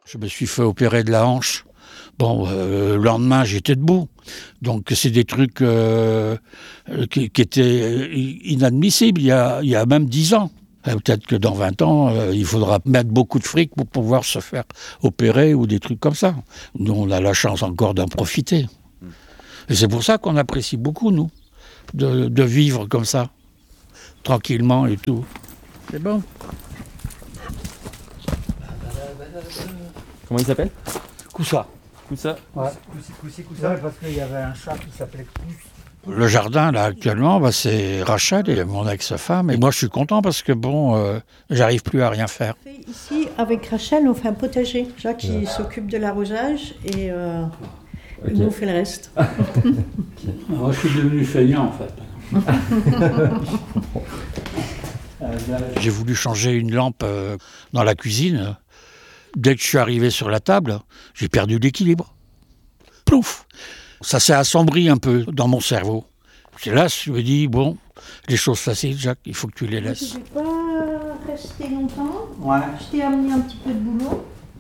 Je me suis fait opérer de la hanche. Bon, le lendemain, j'étais debout. Donc, c'est des trucs qui étaient inadmissibles il y a même 10 ans. Peut-être que dans 20 ans, il faudra mettre beaucoup de fric pour pouvoir se faire opérer ou des trucs comme ça. Nous, on a la chance encore d'en profiter. Et c'est pour ça qu'on apprécie beaucoup, nous, de vivre comme ça, tranquillement et tout. C'est bon. Comment il s'appelle? Coussa. Coussa. Ouais. Coussa, parce qu'il y avait un chat qui s'appelait Coussa. Le jardin, là, actuellement, c'est Rachel et mon ex-femme. Et moi, je suis content parce que, j'arrive plus à rien faire. Ici, avec Rachel, on fait un potager. Jacques, il s'occupe de l'arrosage et il nous fait le reste. Moi, je suis devenu feignant, en fait. J'ai voulu changer une lampe dans la cuisine. Dès que je suis arrivé sur la table, j'ai perdu l'équilibre. Plouf! Ça s'est assombri un peu dans mon cerveau. C'est là, je me dis, bon, les choses faciles, Jacques, il faut que tu les laisses. Je ne vais pas rester longtemps. Ouais. Je t'ai amené un petit peu de boulot.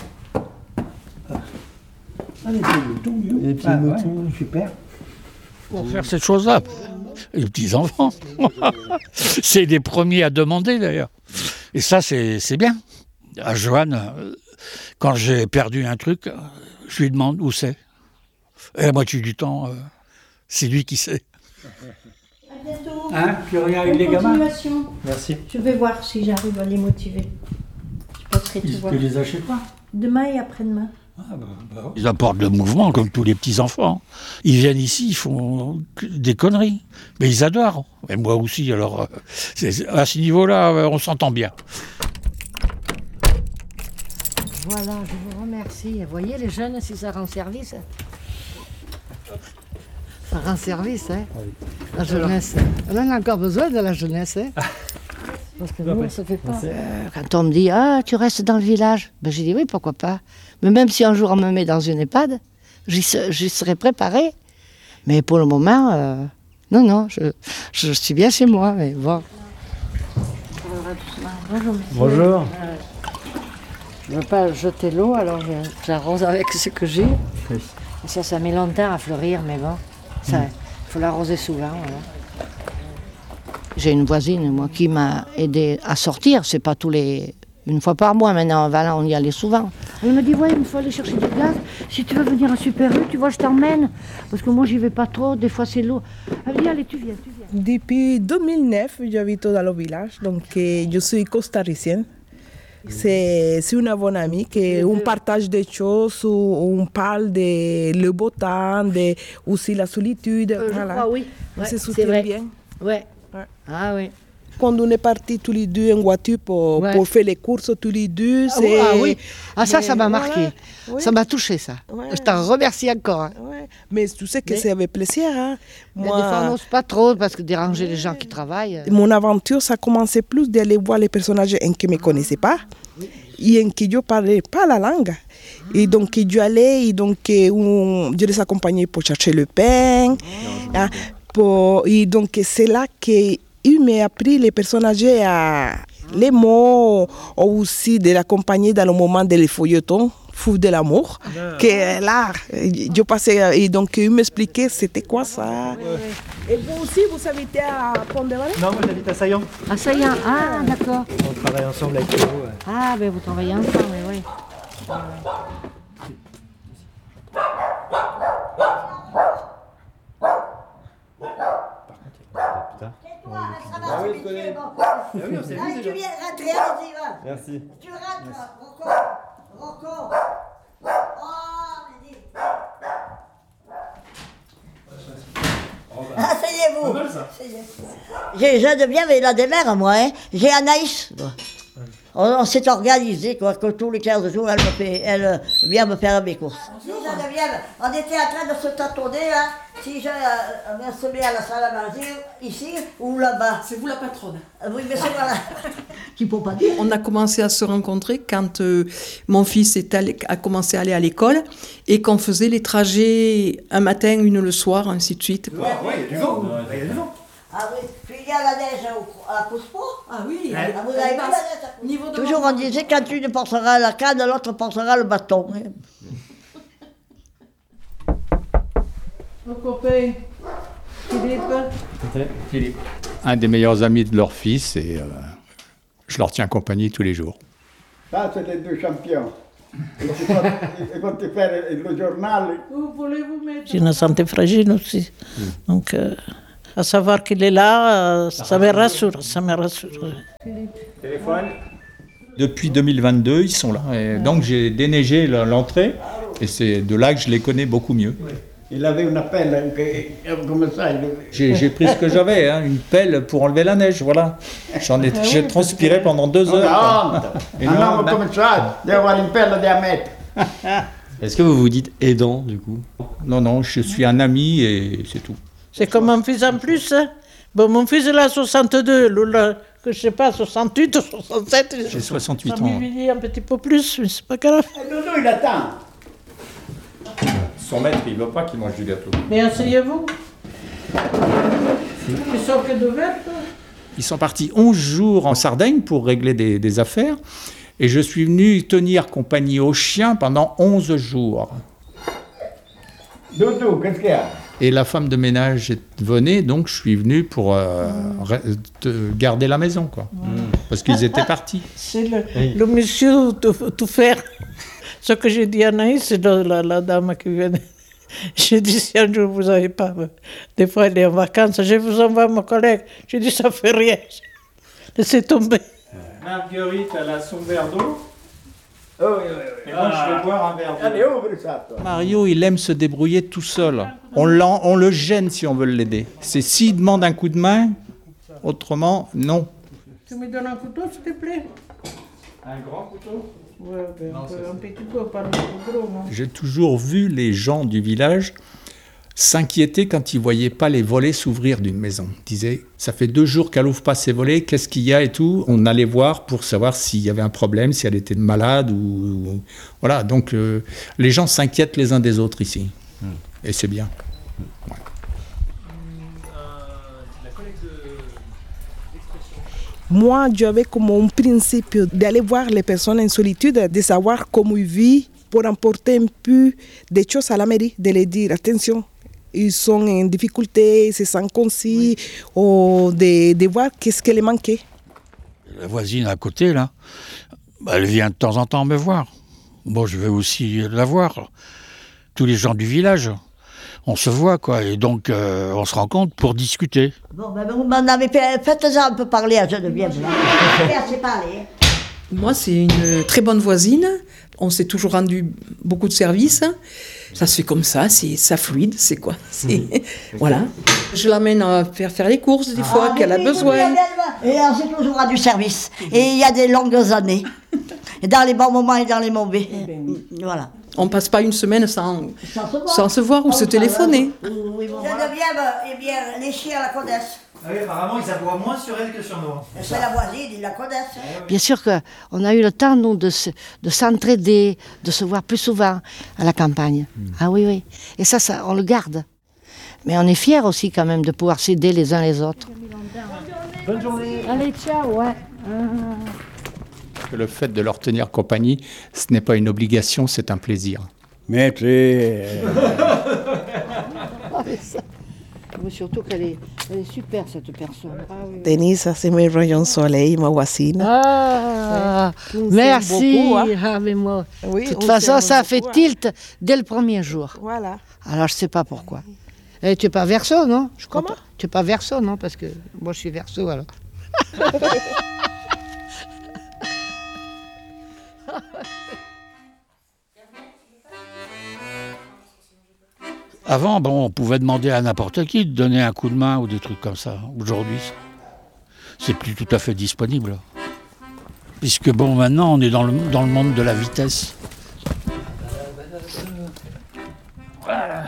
Les petits moutons, Les petits moutons. Super. Pour faire cette chose-là, les petits-enfants. C'est les premiers à demander, d'ailleurs. Et ça, c'est bien. À Joanne, quand j'ai perdu un truc, je lui demande où c'est. Et la moitié du temps, c'est lui qui sait. À bientôt. Hein, plus rien avec Bonne les gamins. continuation. Merci. Je vais voir si j'arrive à les motiver. Je passerai te voir. Tu les as chez toi? Demain et après-demain. Ils apportent le mouvement comme tous les petits-enfants. Ils viennent ici, ils font des conneries. Mais ils adorent. Et moi aussi, alors, à ce niveau-là, on s'entend bien. Voilà, je vous remercie. Vous voyez, les jeunes, si ça rend service. Ça rend service, hein. La jeunesse. On en a encore besoin de la jeunesse, hein. Parce que nous, ça fait pas. Quand on me dit, ah, tu restes dans le village, ben, j'ai dit oui, pourquoi pas. Mais même si un jour on me met dans une EHPAD, j'y serai préparée. Mais pour le moment, non, je suis bien chez moi, mais bon. Bonjour, monsieur. Bonjour. Je ne veux pas jeter l'eau, alors j'arrose avec ce que j'ai. Oui. Ça met longtemps à fleurir, mais bon, il faut l'arroser souvent. Voilà. J'ai une voisine, moi, qui m'a aidé à sortir. C'est pas une fois par mois maintenant, voilà, on y allait souvent. Elle me dit, ouais, il faut aller chercher du gaz. Si tu veux venir à Super U, tu vois, je t'emmène. Parce que moi, j'y vais pas trop, des fois c'est lourd. Elle me dit, allez, tu viens. Depuis 2009, j'habite dans le village, donc je suis costaricienne. C'est une bonne amie, on partage des choses, on parle de le beau temps, aussi la solitude. Je crois, oui. On se C'est soutient vrai. bien. Ouais. Ouais. Ah oui. Quand on est partis tous les deux en voiture pour faire les courses tous les deux, Ah oui. Ah ça m'a marqué. Voilà. Oui. Ça m'a touché, ça. Ouais. Je t'en remercie encore. Hein. Ouais. Mais tu sais que c'est avec plaisir. Hein. Mais des fois, on n'ose pas trop parce que déranger les gens qui travaillent. Mon aventure, ça commençait plus d'aller voir les personnages qui ne me connaissaient pas. Et qui ne parlaient pas la langue. Et donc, je allais, et donc, je les accompagnais pour chercher le pain. Et donc, c'est là qu'il m'a appris les personnages les mots, aussi de l'accompagner dans le moment des feuilletons. Fou de l'amour, que là, je passais, et donc il m'expliquait c'était quoi ça. Et vous aussi, vous habitez à Pont-de-Valais? Non, moi j'habite à Saillant. À Saillant, ah d'accord. On travaille ensemble avec Théo. Ah ben vous travaillez ensemble, oui. Ah oui, je connais. Ah oui, on s'est vu déjà. Tu viens rentrer, allez-y, va. Merci. Tu rentres, Rocco. Asseyez-vous. J'ai de bien, mais il a des mères, moi. Hein. J'ai Anaïs. On s'est organisé, quoi, que tous les 15 jours, elle vient me faire mes courses. Si Geneviève, on était en train de se tâtonner, hein, si je me mets à la salle à manger, ici ou là-bas. C'est vous la patronne. Oui, mais c'est voilà. Qui peut pas dire. On a commencé à se rencontrer quand mon fils a commencé à aller à l'école et qu'on faisait les trajets un matin, une le soir, ainsi de suite. Ouais, il y a du vent. Il y a du vent. Ah oui, puis il y a la neige Elle pousse pas. Ah oui, Ah, vous elle avez vu passe. la lettre? Niveau de Toujours on disait quand une portera la canne, l'autre portera le bâton. Mon copain, Philippe. Un des meilleurs amis de leur fils et je leur tiens compagnie tous les jours. Ça, c'est les deux champions. Ils vont te faire le journal. J'ai une santé fragile aussi. Donc, à savoir qu'il est là, ça me rassure, ça me rassure. Téléphone. Depuis 2022, ils sont là. Et donc j'ai déneigé l'entrée et c'est de là que je les connais beaucoup mieux. Il avait une pelle comme ça. J'ai pris ce que j'avais, hein, une pelle pour enlever la neige, voilà. J'ai transpiré pendant 2 heures. Un homme comme ça, doit avoir une pelle de diamètre. Est-ce que vous vous dites aidant, du coup? Non, je suis un ami et c'est tout. C'est comme mon fils en plus. Hein. Bon, mon fils il a 62, Lola, que je sais pas, 68 ou 67. J'ai 68 ans. Un petit peu plus, mais c'est pas grave. Doudou, il attend. Son maître, il ne veut pas qu'il mange du gâteau. Mais asseyez-vous. Ils sont que d'ouvert. Ils sont partis 11 jours en Sardaigne pour régler des affaires. Et je suis venu tenir compagnie aux chiens pendant 11 jours. Doudou, qu'est-ce qu'il y a? Et la femme de ménage venait, donc je suis venu pour garder la maison, quoi. Parce qu'ils étaient partis. C'est le monsieur tout faire. Ce que j'ai dit à Anaïs, c'est la dame qui vient. J'ai dit, si un jour vous n'avez pas, des fois elle est en vacances, je vous envoie mon collègue. J'ai dit, ça fait rien. Laissez tomber. Marguerite, elle a son verre d'eau. Oui. Et moi, je vais boire un verre d'eau. Allez, ouvre ça, toi. Mario, il aime se débrouiller tout seul. On le gêne si on veut l'aider. C'est s'il demande un coup de main, autrement, non. Tu me donnes un couteau, s'il te plaît? Un grand couteau? Ouais, un petit peu, pas un peu gros, non? J'ai toujours vu les gens du village s'inquiéter quand ils ne voyaient pas les volets s'ouvrir d'une maison. Ils disaient, ça fait 2 jours qu'elle n'ouvre pas ses volets, qu'est-ce qu'il y a et tout. On allait voir pour savoir s'il y avait un problème, si elle était malade ou voilà, donc les gens s'inquiètent les uns des autres ici. Et c'est bien. Ouais. Moi, j'avais comme un principe d'aller voir les personnes en solitude, de savoir comment ils vivent, pour emporter un peu des choses à la mairie, de les dire attention, ils sont en difficulté, ils se sentent concis, ou de voir qu'est-ce qui les manquait. La voisine à côté, là, elle vient de temps en temps me voir. Bon, je vais aussi la voir. Tous les gens du village, on se voit, quoi, et donc on se rencontre pour discuter. Bon, ben, vous m'en avez fait, faites-en un peu parler à Geneviève. Là. C'est parler. Moi, c'est une très bonne voisine. On s'est toujours rendu beaucoup de services. Ça se fait comme ça, ça fluide, c'est quoi. Voilà. Je l'amène à faire les courses des fois qu'elle a besoin. Et on s'est toujours rendu service. Et il y a des longues années. Et dans les bons moments et dans les mauvais. Voilà. On ne passe pas une semaine sans se voir ou se téléphoner. Geneviève, eh bien, les chiens la connaissent. Oui, apparemment, ils aboient moins sur elle que sur nous. C'est la voisine, ils la connaissent. Bien sûr qu'on a eu le temps, nous, de s'entraider, de se voir plus souvent à la campagne. Ah oui. Et ça, on le garde. Mais on est fiers aussi quand même de pouvoir s'aider les uns les autres. Bonne journée. Allez, ciao, ouais. Le fait de leur tenir compagnie, ce n'est pas une obligation, c'est un plaisir. Maître. Mais surtout qu'elle est super, cette personne. Ah, oui. Denise, c'est mes rayons de soleil, ma voisine. Ah, merci. Beaucoup, hein. Ah, mais moi, Oui, de toute on façon, s'aime ça fait beaucoup, hein. tilt dès le premier jour. Voilà. Alors, je ne sais pas pourquoi. Et tu n'es pas Verseau, non? Je crois Comment? pas. Tu n'es pas Verseau, non? Parce que moi, je suis Verseau, alors. Avant, bon, on pouvait demander à n'importe qui de donner un coup de main ou des trucs comme ça. Aujourd'hui, c'est plus tout à fait disponible. Puisque bon, maintenant, on est dans le monde de la vitesse. Voilà.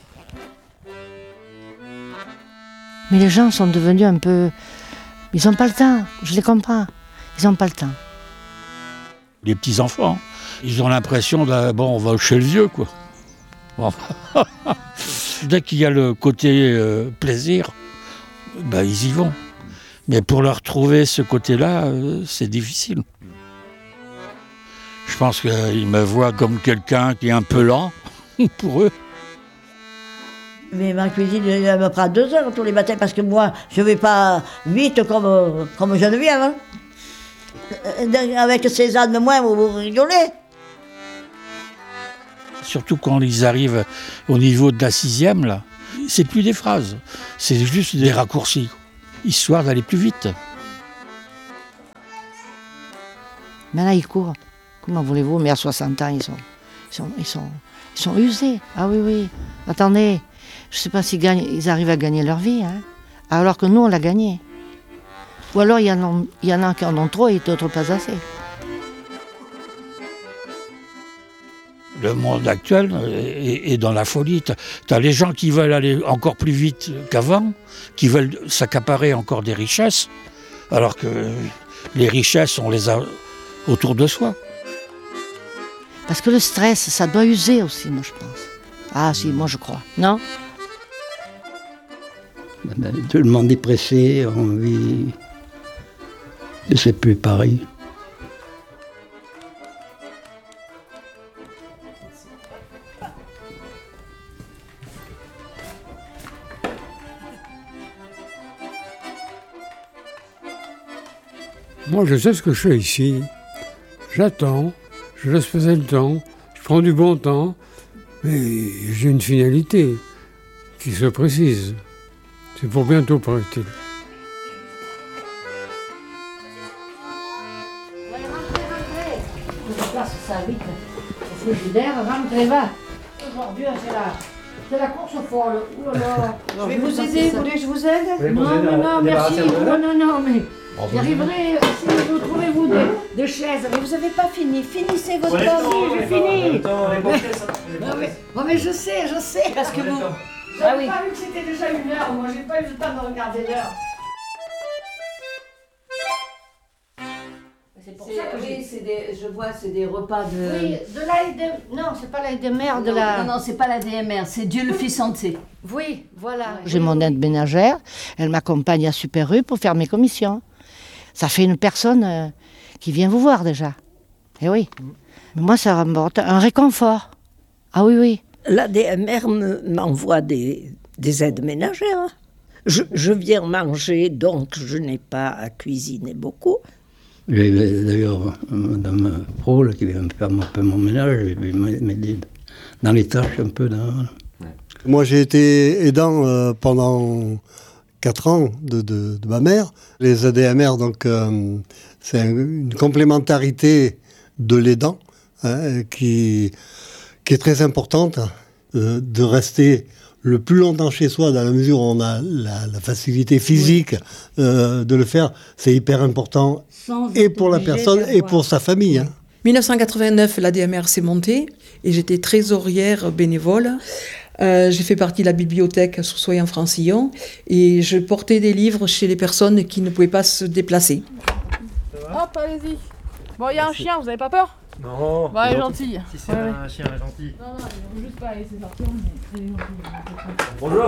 Mais les gens sont devenus un peu... Ils n'ont pas le temps, je les comprends. Ils n'ont pas le temps. Les petits-enfants, ils ont l'impression bon, on va chez le vieux, quoi. Bon. Dès qu'il y a le côté plaisir, ben, ils y vont. Mais pour leur trouver ce côté-là, c'est difficile. Je pense qu'ils me voient comme quelqu'un qui est un peu lent pour eux. Mais ma cuisine, elle me prend 2 heures tous les matins parce que moi, je ne vais pas vite comme Geneviève. Hein. Avec ces ânes de moins, vous rigolez. Surtout quand ils arrivent au niveau de la 6e, là, c'est plus des phrases, c'est juste des raccourcis, histoire d'aller plus vite. Mais là, ils courent. Comment voulez-vous? Mais à 60 ans, ils sont usés. Ah oui, oui. Attendez, je ne sais pas s'ils arrivent à gagner leur vie, hein, alors que nous, on l'a gagné. Ou alors, il y en a qui en ont trop et d'autres pas assez. Le monde actuel est dans la folie. T'as les gens qui veulent aller encore plus vite qu'avant, qui veulent s'accaparer encore des richesses, alors que les richesses, on les a autour de soi. Parce que le stress, ça doit user aussi, moi, je pense. Ah si, moi, je crois. Non? Tout le monde est pressé, on vit... C'est plus pareil. Moi, je sais ce que je fais ici. J'attends, je laisse passer le temps, je prends du bon temps, mais j'ai une finalité qui se précise. C'est pour bientôt, paraît-il. Je place ça vite au frigidaire, rentrez, va. Aujourd'hui, c'est la course folle. Ouh là là. Je vais vous aider, vous voulez que je vous aide? Non, merci. Non, mais j'y arriverai si vous trouvez des chaises. Mais vous n'avez pas fini, finissez votre Oui, temps. j'ai fini. Mais je sais, parce que vous... J'avais pas vu que c'était déjà 1h, moi j'ai pas eu le temps de regarder l'heure. C'est pour ça que je vois, c'est des repas de... Oui, de l'ADMR. Non, c'est pas l'ADMR de la... Non, c'est pas l'ADMR, c'est Dieu le Fils entier. Oui, voilà. J'ai mon aide ménagère, elle m'accompagne à Super U pour faire mes commissions. Ça fait une personne qui vient vous voir déjà. Eh oui. Mais moi, ça rapporte un réconfort. Ah oui, oui. L'ADMR m'envoie des aides ménagères. Je viens manger, donc je n'ai pas à cuisiner beaucoup. J'ai d'ailleurs Madame Pro qui vient me faire un peu mon ménage et m'aider dans les tâches un peu. Moi j'ai été aidant pendant 4 ans de ma mère. Les ADMR, donc, c'est une complémentarité de l'aidant qui est très importante, de rester le plus longtemps chez soi, dans la mesure où on a la facilité physique de le faire. C'est hyper important, et pour la personne et pour sa famille. 1989, l'ADMR s'est montée et j'étais trésorière bénévole. J'ai fait partie de la bibliothèque sur Soyen-Francillon et je portais des livres chez les personnes qui ne pouvaient pas se déplacer. Hop, allez-y. Bon, il y a un chien, vous avez pas peur? Non. Bah, elle est gentille. Si c'est un chien gentil. Non, il faut juste pas laisser sortir, mais elle est gentille. Bonjour.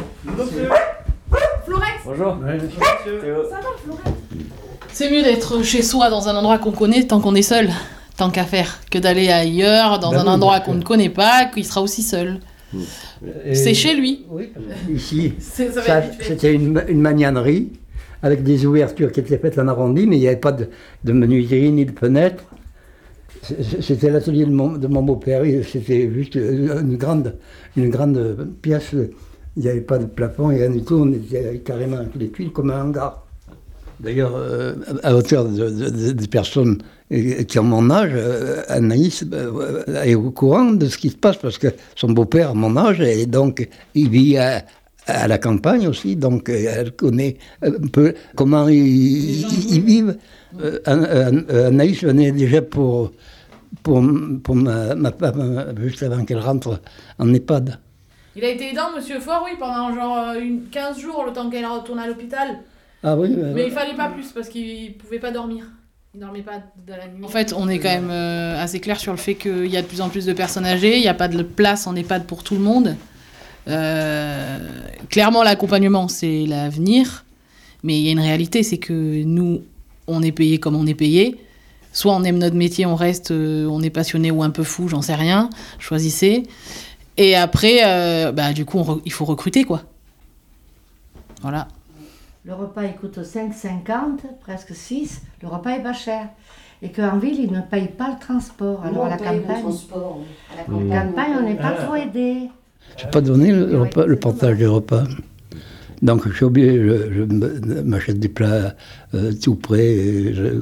Florex. Bonjour. Ça va, Florex? C'est mieux d'être chez soi dans un endroit qu'on connaît tant qu'on est seul, tant qu'à faire, que d'aller ailleurs dans un endroit qu'on ne connaît pas, qu'il sera aussi seul. C'est chez lui. Oui, ici, Ça va être vite fait. c'était une magnanerie avec des ouvertures qui étaient faites en arrondi, mais il n'y avait pas de menuiserie ni de fenêtre. C'était l'atelier de mon beau-père, c'était juste une grande pièce. Il n'y avait pas de plafond, rien du tout, on était carrément avec les tuiles comme un hangar. D'ailleurs, à hauteur de personnes qui ont mon âge, Anaïs est au courant de ce qui se passe, parce que son beau-père a mon âge, et donc il vit à la campagne aussi, donc elle connaît un peu comment ils vivent. Anaïs venait déjà pour ma femme, juste avant qu'elle rentre en EHPAD. Il a été aidant, monsieur Fort, oui, pendant genre 15 jours, le temps qu'elle retourne à l'hôpital. Ah oui, mais il fallait pas plus, parce qu'il pouvait pas dormir. Il dormait pas de la nuit. En fait, on est quand même assez clair sur le fait qu'il y a de plus en plus de personnes âgées, il n'y a pas de place en EHPAD pour tout le monde. Clairement, l'accompagnement, c'est l'avenir. Mais il y a une réalité, c'est que nous, on est payé comme on est payé. Soit on aime notre métier, on reste, on est passionné ou un peu fou, j'en sais rien, choisissez. Et après, du coup, il faut recruter, quoi. Voilà. Le repas, il coûte 5,50, presque 6. Le repas est pas cher. Et qu'en ville, ils ne payent pas le transport. Alors à la campagne, on n'est pas trop aidé. Je n'ai pas donné le partage des repas. Donc je suis obligé, je m'achète des plats tout prêts,